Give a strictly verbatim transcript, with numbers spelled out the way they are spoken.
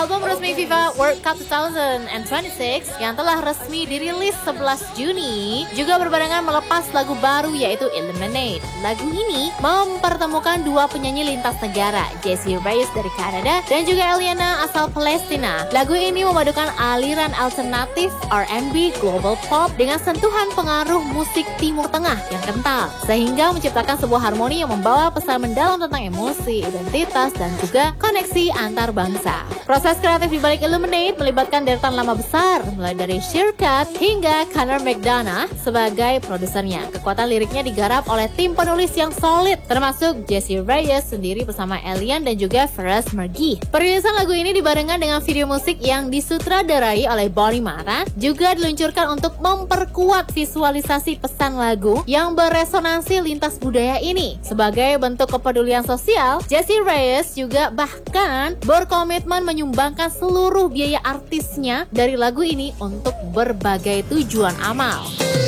album resmi FIFA World Cup dua ribu dua puluh enam yang telah resmi dirilis sebelas Juni juga berbarengan melepas lagu baru yaitu Illuminate. Lagu ini mempertemukan dua penyanyi lintas negara, Jessie Reyez dari Kanada dan juga Eliana asal Palestina. Lagu ini memadukan aliran alternatif, R and B, global pop dengan sentuhan pengaruh musik Timur Tengah yang kental, sehingga menciptakan sebuah harmoni yang membawa pesan mendalam tentang emosi, identitas, dan juga koneksi antar bangsa. Proses kreatif di balik Illuminate melibatkan deretan nama besar, mulai dari Shirkat hingga Conor McDonough sebagai produsernya. Kekuatan liriknya digarap oleh tim penulis yang solid, termasuk Jessie Reyez sendiri bersama Elian dan juga Faraz Mergui. Perilisan lagu ini dibarengan dengan video musik yang disutradarai oleh Bonnie Mara, juga diluncurkan untuk memperkuat visualisasi pesan lagu yang beresonansi lintas budaya ini. Sebagai bentuk kepedulian sosial, Jessie Reyez juga bahkan berkomitmen menyumbangkan seluruh biaya artisnya dari lagu ini untuk berbagai tujuan amal.